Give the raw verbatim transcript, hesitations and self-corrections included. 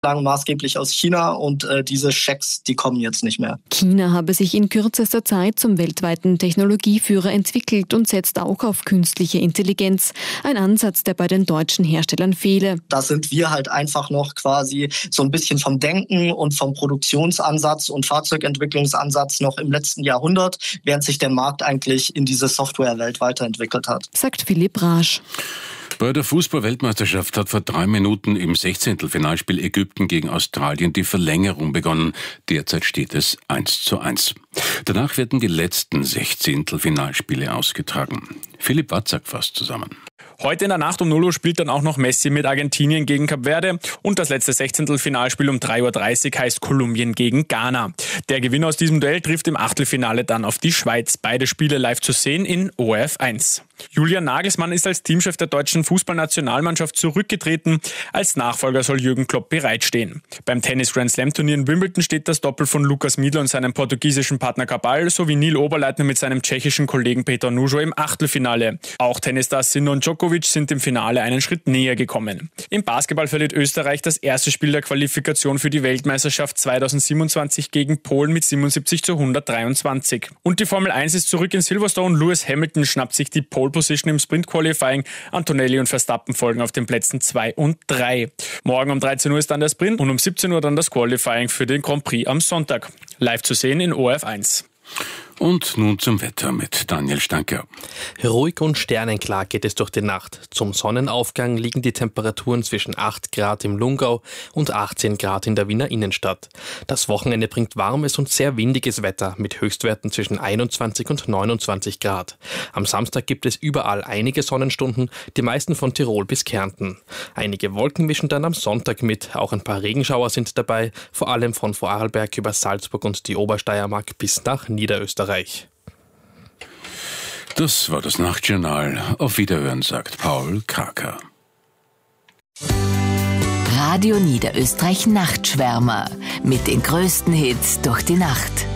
lang maßgeblich aus China und äh, diese Schecks, die kommen jetzt nicht mehr. China habe sich in kürzester Zeit zum weltweiten Technologieführer entwickelt und setzt auch auf künstliche Intelligenz. Ein Ansatz, der bei den deutschen Herstellern fehle. Da sind wir halt einfach noch quasi so ein bisschen vom Denken und vom Produktionsansatz und Fahrzeugentwicklungsansatz noch im letzten Jahrhundert, während sich der Markt eigentlich in diese Softwarewelt weiterentwickelt hat. Sagt Philipp Rasch. Bei der Fußball-Weltmeisterschaft hat vor drei Minuten im Sechzehntelfinalspiel Ägypten gegen Australien die Verlängerung begonnen. Derzeit steht es eins zu eins. Danach werden die letzten Sechzehntelfinalspiele ausgetragen. Philipp Watzak fasst zusammen. Heute in der Nacht um null Uhr spielt dann auch noch Messi mit Argentinien gegen Kap Verde und das letzte Sechzehntelfinalspiel um drei Uhr dreißig heißt Kolumbien gegen Ghana. Der Gewinner aus diesem Duell trifft im Achtelfinale dann auf die Schweiz. Beide Spiele live zu sehen in O R F eins. Julian Nagelsmann ist als Teamchef der deutschen Fußballnationalmannschaft zurückgetreten. Als Nachfolger soll Jürgen Klopp bereitstehen. Beim Tennis-Grand-Slam-Turnier in Wimbledon steht das Doppel von Lukas Miedl und seinem portugiesischen Partner Cabal sowie Neil Oberleitner mit seinem tschechischen Kollegen Peter Nujo im Achtelfinale. Auch Tennisstars Sinner und Djokovic sind im Finale einen Schritt näher gekommen. Im Basketball verliert Österreich das erste Spiel der Qualifikation für die Weltmeisterschaft zweitausendsiebenundzwanzig gegen Polen mit siebenundsiebzig zu hundertdreiundzwanzig. Und die Formel eins ist zurück in Silverstone. Lewis Hamilton schnappt sich die Pole Position im Sprint-Qualifying. Antonelli und Verstappen folgen auf den Plätzen zwei und drei. Morgen um dreizehn Uhr ist dann der Sprint und um siebzehn Uhr dann das Qualifying für den Grand Prix am Sonntag. Live zu sehen in O R F eins. Und nun zum Wetter mit Daniel Stanker. Ruhig und sternenklar geht es durch die Nacht. Zum Sonnenaufgang liegen die Temperaturen zwischen acht Grad im Lungau und achtzehn Grad in der Wiener Innenstadt. Das Wochenende bringt warmes und sehr windiges Wetter mit Höchstwerten zwischen einundzwanzig und neunundzwanzig Grad. Am Samstag gibt es überall einige Sonnenstunden, die meisten von Tirol bis Kärnten. Einige Wolken mischen dann am Sonntag mit. Auch ein paar Regenschauer sind dabei, vor allem von Vorarlberg über Salzburg und die Obersteiermark bis nach Niederösterreich. Das war das Nachtjournal. Auf Wiederhören, sagt Paul Kraker. Radio Niederösterreich Nachtschwärmer mit den größten Hits durch die Nacht.